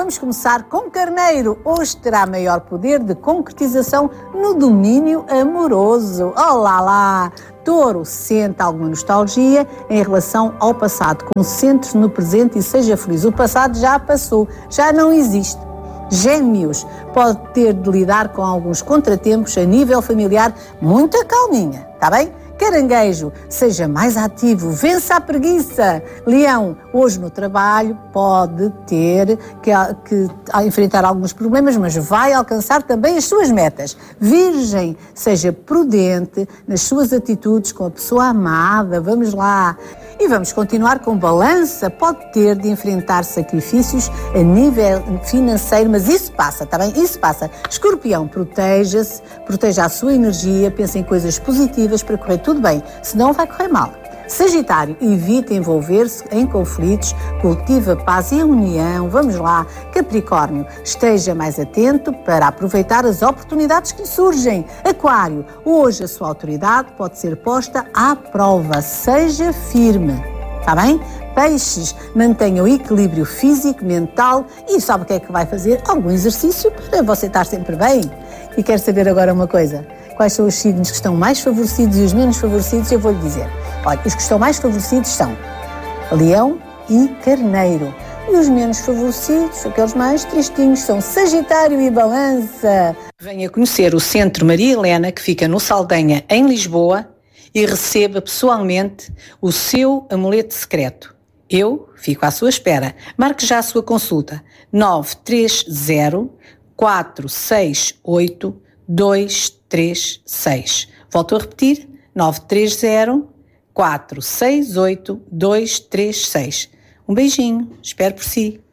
vamos começar com Carneiro. Hoje terá maior poder de concretização no domínio amoroso. Olá lá! Touro, sente alguma nostalgia em relação ao passado. Concentre-se no presente e seja feliz. O passado já passou, já não existe. Gêmeos, pode ter de lidar com alguns contratempos a nível familiar. Muita calminha, está bem? Caranguejo, seja mais ativo, vença a preguiça. Leão, hoje no trabalho pode ter que enfrentar alguns problemas, mas vai alcançar também as suas metas. Virgem, seja prudente nas suas atitudes com a pessoa amada. Vamos lá. E vamos continuar com Balança. Pode ter de enfrentar sacrifícios a nível financeiro, mas isso passa, está bem? Isso passa. Escorpião, proteja-se, proteja a sua energia, pense em coisas positivas para correr tudo bem, senão vai correr mal. Sagitário, evite envolver-se em conflitos, cultiva paz e união. Vamos lá. Capricórnio, esteja mais atento para aproveitar as oportunidades que lhe surgem. Aquário, hoje a sua autoridade pode ser posta à prova. Seja firme. Está bem? Peixes, mantenha o equilíbrio físico, mental e sabe o que é que vai fazer? Algum exercício para você estar sempre bem. E quero saber agora uma coisa. Quais são os signos que estão mais favorecidos e os menos favorecidos? Eu vou-lhe dizer. Olha, os que estão mais favorecidos são Leão e Carneiro. E os menos favorecidos, aqueles mais tristinhos, são Sagitário e Balança. Venha conhecer o Centro Maria Helena, que fica no Saldanha, em Lisboa, e receba pessoalmente o seu amuleto secreto. Eu fico à sua espera. Marque já a sua consulta. 930 468 236. Volto a repetir, 930 468 236. Um beijinho, espero por si.